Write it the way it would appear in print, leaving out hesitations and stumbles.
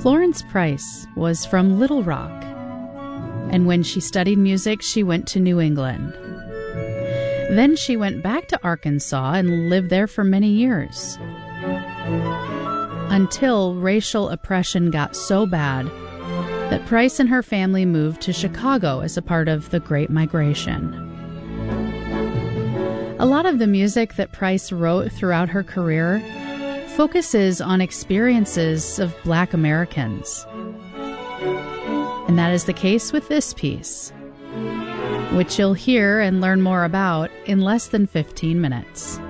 Florence Price was from Little Rock, and when she studied music, she went to New England. Then she went back to Arkansas and lived there for many years, until racial oppression got so bad that Price and her family moved to Chicago as a part of the Great Migration. A lot of the music that Price wrote throughout her career focuses on experiences of Black Americans. And that is the case with this piece, which you'll hear and learn more about in less than 15 minutes.